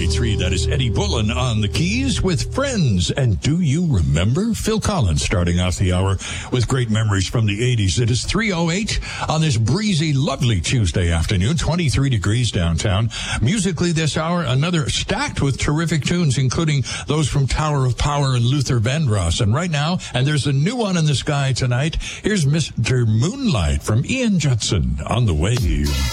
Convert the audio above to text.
93. That is Eddie Bullen on the keys with Friends. And do you remember? Phil Collins starting off the hour with great memories from the 80s. It is 3:08 on this breezy, lovely Tuesday afternoon, 23 degrees downtown. Musically this hour, another stacked with terrific tunes, including those from Tower of Power and Luther Vandross. And right now, and there's a new one in the sky tonight, here's Mr. Moonlight from Ian Judson on the Wave.